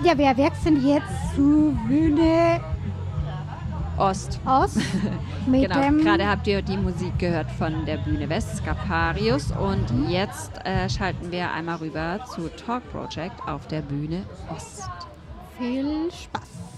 Ja, wir wechseln jetzt zu Bühne Ost. Mit Genau, dem gerade habt ihr die Musik gehört von der Bühne West, Scaparius. Und jetzt schalten wir einmal rüber zu Talk Project auf der Bühne Ost. viel Spaß.